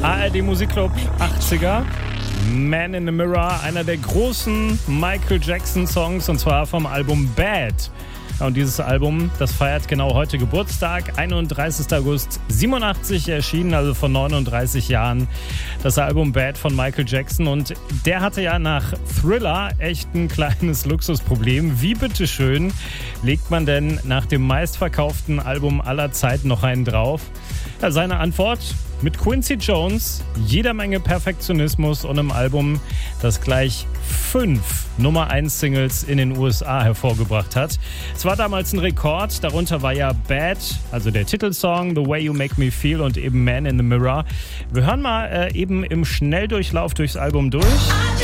ARD Musikclub 80er. Man in the Mirror, einer der großen Michael Jackson Songs, und zwar vom Album Bad. Und dieses Album, das feiert genau heute Geburtstag, 31. August 87 erschienen, also vor 39 Jahren, das Album Bad von Michael Jackson. Und der hatte ja nach Thriller echt ein kleines Luxusproblem. Wie bitteschön legt man denn nach dem meistverkauften Album aller Zeiten noch einen drauf? Ja, seine Antwort: mit Quincy Jones, jeder Menge Perfektionismus und einem Album, das gleich 5 Nummer-1-Singles in den USA hervorgebracht hat. Es war damals ein Rekord, darunter war ja Bad, also der Titelsong, The Way You Make Me Feel und eben Man in the Mirror. Wir hören mal eben im Schnelldurchlauf durchs Album durch.